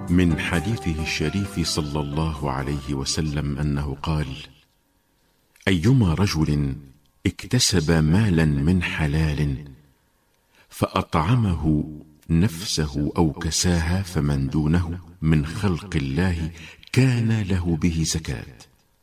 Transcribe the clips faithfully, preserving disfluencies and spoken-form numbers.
من حديثه الشريف صلى الله عليه وسلم أنه قال: أيما رجل اكتسب مالا من حلال فأطعمه نفسه أو كساها فمن دونه من خلق الله كان له به زكاة.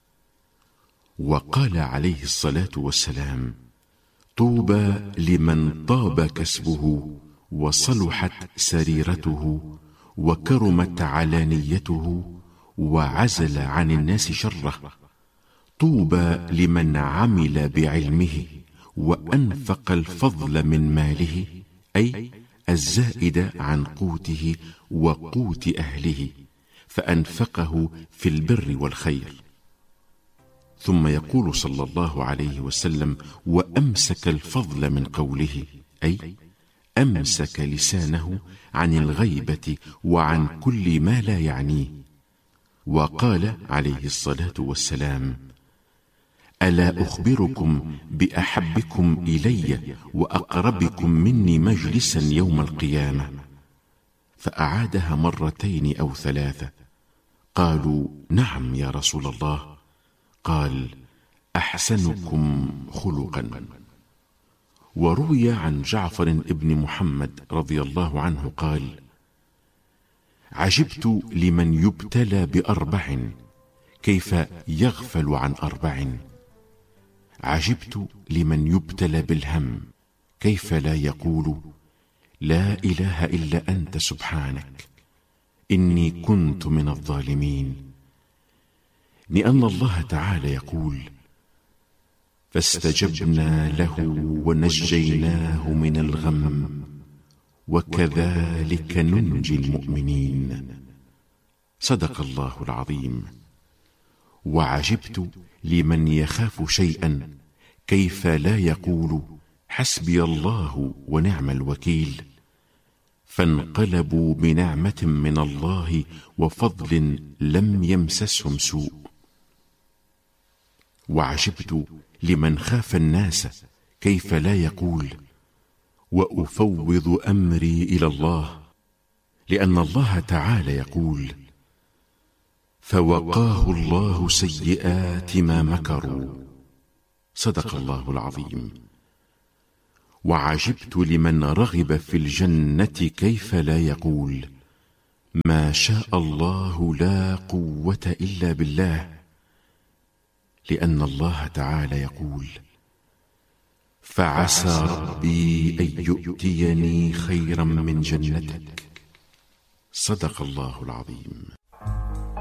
وقال عليه الصلاة والسلام: طوبى لمن طاب كسبه وصلحت سريرته وكرمت علانيته وعزل عن الناس شره. طوبى لمن عمل بعلمه وأنفق الفضل من ماله، أي الزائد عن قوته وقوت أهله، فأنفقه في البر والخير. ثم يقول صلى الله عليه وسلم: وأمسك الفضل من قوله، أي أمسك لسانه عن الغيبة وعن كل ما لا يعنيه. وقال عليه الصلاة والسلام: ألا أخبركم بأحبكم إلي وأقربكم مني مجلسا يوم القيامة؟ فأعادها مرتين أو ثلاثة. قالوا: نعم يا رسول الله. قال: أحسنكم خلقا. وروي عن جعفر ابن محمد رضي الله عنه قال: عجبت لمن يبتلى بأربع كيف يغفل عن أربع. عجبت لمن يبتلى بالهم كيف لا يقول: لا إله إلا أنت سبحانك إني كنت من الظالمين. لأن الله تعالى يقول: فاستجبنا له ونجيناه من الغم وكذلك ننجي المؤمنين. صدق الله العظيم. وعجبت لمن يخاف شيئا كيف لا يقول: حسبي الله ونعم الوكيل، فانقلبوا بنعمة من الله وفضل لم يمسسهم سوء. وعجبت لمن خاف الناس كيف لا يقول: وأفوض أمري إلى الله، لأن الله تعالى يقول: فوقاه الله سيئات ما مكروا. صدق الله العظيم. وعجبت لمن رغب في الجنة كيف لا يقول: ما شاء الله لا قوة إلا بالله، لأن الله تعالى يقول: فعسى ربي أن يؤتيني خيرا من جنتك. صدق الله العظيم.